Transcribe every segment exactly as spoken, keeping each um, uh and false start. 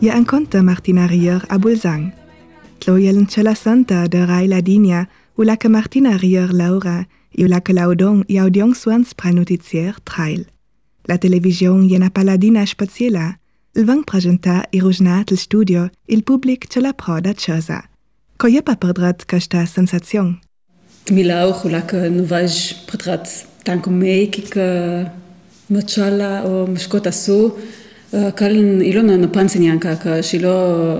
ia anconta Martina Rier a Bulzang. Tloielen c'è la santa de Rai Ladinia, u la che Martina Rier Laura, e la che laudong i audiong suans pra notizier trail. La televisione jena paladina spaziela, il vang presenta i rugnat il studio, il public c'è la proda c'esa. Co je pa perdrat questa sensazione? Mi lauch u la che nu vaj perdrat tanco mei che machala o mscota su, caln ilo non pensa neanche che ilo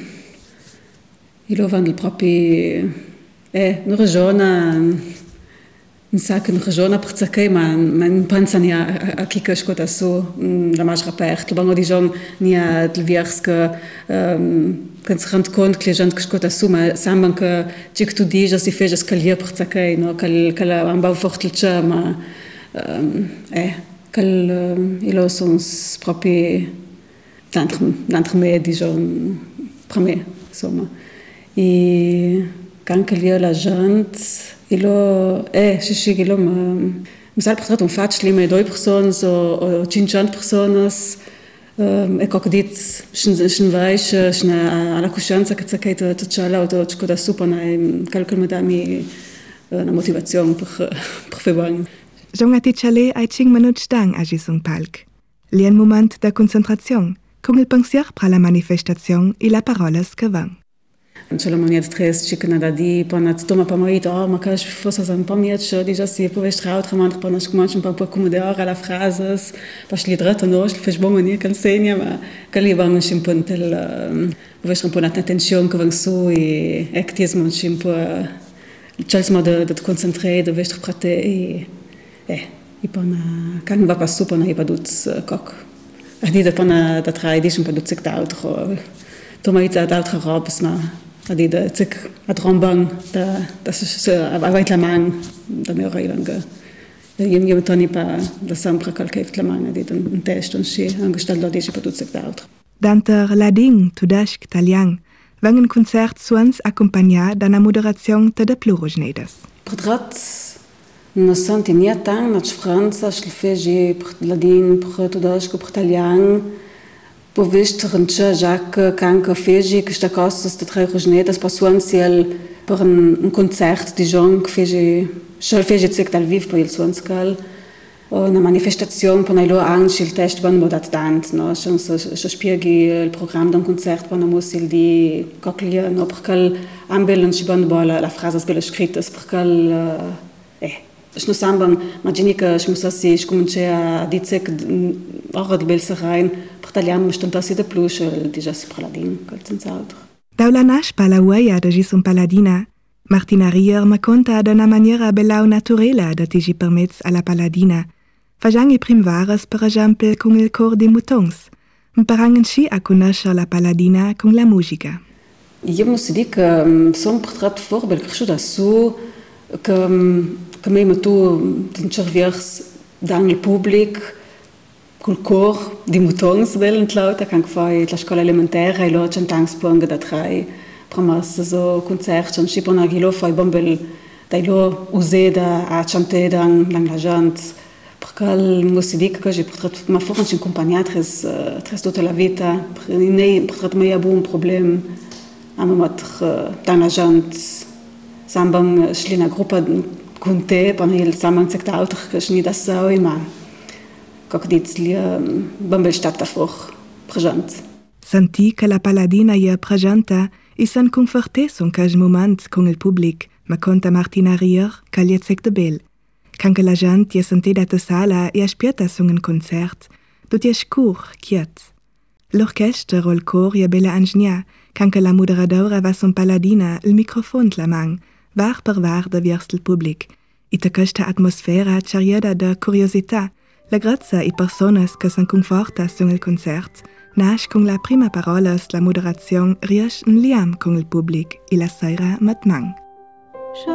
ilo vandel proprio eh non ragiona non sa che non ragiona per zacche ma non pensa neanche a chi che scota su la masra pert lo bango di jong nia del viers che kan se rend compte que les gens que scota su ma sembra che ci tu dici si fece scagliare per zacche no che che la ambau forte ma eh Cal ilo sons proprio d'entre me diciamo prime insomma e anche lì la gente ilo eh sì sì ilo ma mi sa portato un facile me due persone o cinquecento persone e come dit schon schon weiß schon alla coscienza che c'è che c'è la auto che da supona qualche me da mi una motivazione per per fare Jongati chale ai cinc minuts stang agi sun palc. Lien moment de concentrazion, con il pensier pra la manifestazion e la parolas che van. C'è la maniera tres chicken da di panat toma pa mai da ma cash fosse san pa mi che di già si può straut ramant pa nas comanci un po' accomodare alla frases pas li drat no il fes bon maniera can segna ma che li van un po' tel vuoi un po' l'attenzione che van su e actismo un po' c'è il modo de concentrare de vestre prate e eh, i pana kan va pas super na i paduts kok. Adi da pana da trai dis un paduts sek d'autro. Tomaita d'autro robs na adi da sek adrombang da das ist aber weit la man da mir reilange. Jem jem toni pa da sampra kalkeft la man adi den test und sie angestellt da dis paduts sek d'autro. Danter lading tudash taliang wangen Konzert suans accompagna da na moderazione de plurojnedes. Portrat non senti niente, non c'è Francia, c'è il fege per ladin, per tedesco, per italiano. Poi visto che c'è già che anche fege che sta cosa sta tre rosnetas passuanziel per un, un concerto di Jean che fege, c'è il fege zec dal vivo per il suanscal. Una manifestazione per noi anche il test ban modat tant, no? C'è so so spieghi il programma d'un concerto per noi il di cocklia, no? Perché ambelen ci ban bola la frase belle scritta, perché eh ich muss sagen, Majinika, ich muss das sehen, ich komme a die Zeck auch die Belser rein, Portaliam stand das in der Plus, die jas Paladin, ganz altro. Daula naspa la ueia de Gisum Paladina, Martina Rier ma conta de una maniera bellau naturela de tigi permets alla Paladina, fagiangi primvares per esempio con il cor di mutons, imparang sci a conoscer la Paladina con la musica. Io muss dire che sono portato vorbel cresciuto da su che che me tu den serviers dan il pubblic col cor di mutons velen lauta kan fai la scuola elementare e lo c'antangsponga da trai promas so concert und schipona gilo fai bombel dai lo useda a chante dan lang la gente perché muss dire che j'ai portato ma forse in compagnia tres tres tutta la vita nei portato mai abu un problem am matr dan la gente sambang schlina gruppa con te, per il samang zek d'auter, che schni das so ima. Kok dit li bambel stat davor present. Senti che la Paladina ia presenta e san conforté son cage moment con il public, ma conta Martina Rier, che li zek de bel. Canche la gente ia senti data sala e aspieta son un concert, dut ia scur, quiet. L'orchestre o il cor ia bella angnia, canche la moderadora va son Paladina il microfon la mang, var per var de vers il public, e te questa atmosfera charieda de curiosità, la grazia e personas che san conforta son il concert, nasce con la prima parola la moderazione riesce un liam con il public e la sera mat mang.